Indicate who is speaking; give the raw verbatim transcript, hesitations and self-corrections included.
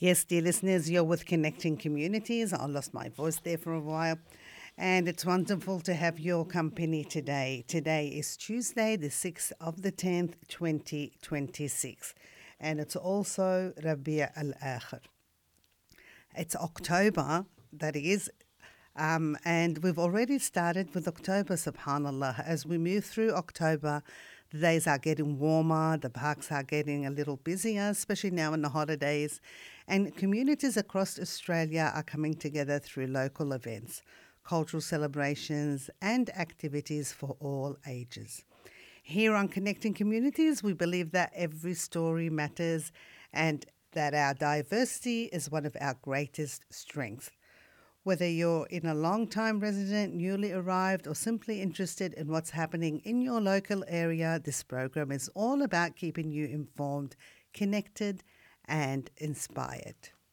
Speaker 1: Yes, dear listeners, you're with Connecting Communities. I lost my voice there for a while. And it's wonderful to have your company today. Today is Tuesday, the sixth of the tenth, twenty twenty-six. And it's also Rabi' al-Akhir. It's October, that is, um, and we've already started with October, subhanAllah. As we move through October, the days are getting warmer, the parks are getting a little busier, especially now in the holidays, and communities across Australia are coming together through local events, cultural celebrations, and activities for all ages. Here on Connecting Communities, we believe that every story matters and that our diversity is one of our greatest strengths. Whether you're in a long time resident, newly arrived, or simply interested in what's happening in your local area, this program is all about keeping you informed, connected, and inspired.